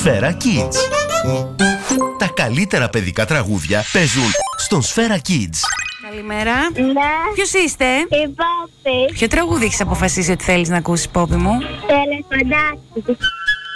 Σφαίρα Kids. Τα καλύτερα παιδικά τραγούδια παίζουν στον Σφαίρα Kids. Καλημέρα. Ναι. Ποιος είστε? Η Πόπη. Ποιο τραγούδι έχεις αποφασίσει ότι θέλεις να ακούσεις, Πόπη μου? Ελεφαντάκι.